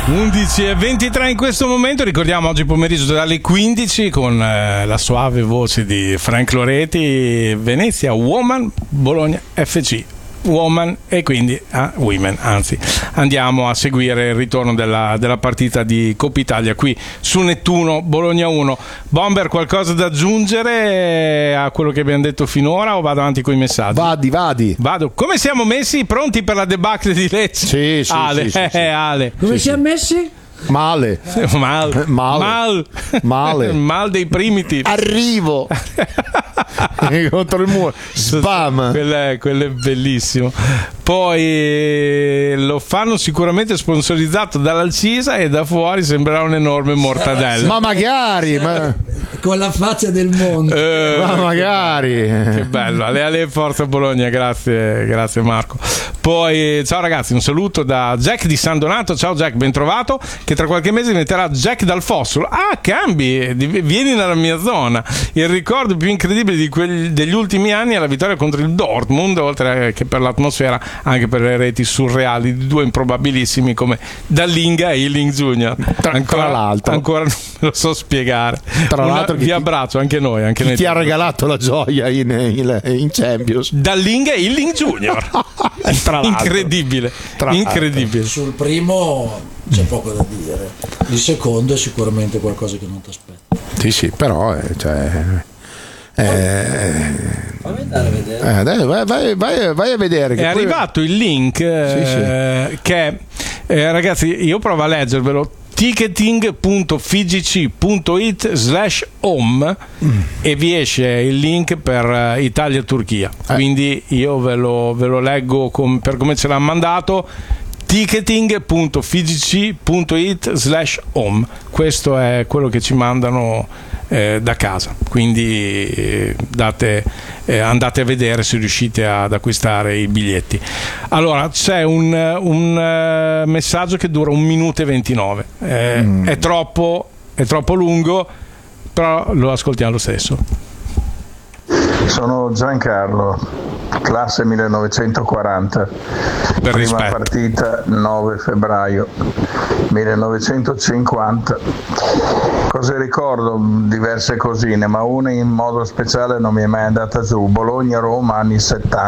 11:23 in questo momento. Ricordiamo oggi pomeriggio dalle 15 con la suave voce di Frank Loreti, Venezia Woman, Bologna FC Woman e quindi Women, anzi andiamo a seguire il ritorno della partita di Coppa Italia qui su Nettuno. Bologna 1. Bomber, qualcosa da aggiungere a quello che abbiamo detto finora o vado avanti con i messaggi? Vado. Come siamo messi? Pronti per la debacle di Lecce? Sì, Ale, sì. Ale. Come siamo messi? Male. Mal dei primiti. Arrivo contro il muro. Spam. Quello è bellissimo. Poi lo fanno sicuramente sponsorizzato dall'Alcisa e da fuori sembrerà un'enorme mortadella. Ma magari con la faccia del mondo. Ma magari. Che bello. Ale, forza Bologna. Grazie Marco. Poi ciao ragazzi, un saluto da Jack di San Donato. Ciao Jack, ben trovato, che tra qualche mese diventerà Jack dal Fossolo. Cambi, vieni nella mia zona. Il ricordo più incredibile degli ultimi anni è la vittoria contro il Dortmund, oltre che per l'atmosfera anche per le reti surreali di due improbabilissimi come Dallinga e Illing Junior. Tra l'altro ancora non me lo so spiegare. Tra l'altro vi abbraccio anche noi ti ha regalato la gioia in Champions. Dallinga e Illing Junior. Incredibile. Sul primo c'è poco da dire, il secondo è sicuramente qualcosa che non ti aspetti. Sì, però Fammi andare a vedere. Vai a vedere. È arrivato il link che ragazzi, io provo a leggervelo. ticketing.fgc.it/home e vi esce il link per Italia-Turchia, quindi io ve lo leggo per come ce l'ha mandato. ticketing.fgc.it/home, questo è quello che ci mandano da casa, quindi andate a vedere se riuscite ad acquistare i biglietti. Allora c'è un messaggio che dura 1 minuto e 29, è troppo lungo, però lo ascoltiamo lo stesso. Sono Giancarlo, classe 1940, prima partita 9 febbraio 1950. Cosa ricordo? Diverse cosine, ma una in modo speciale non mi è mai andata giù. Bologna-Roma anni 70.